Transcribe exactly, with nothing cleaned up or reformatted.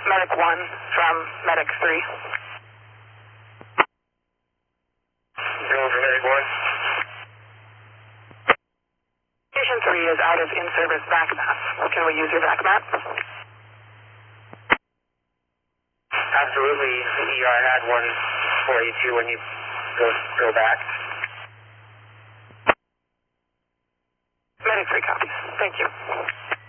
Medic one from Medic three. Zero for Medic one. Station three is out of in-service vac map. Can we use your vac map? Absolutely. E R had one for you too when you go, go back. Medic three copies. Thank you.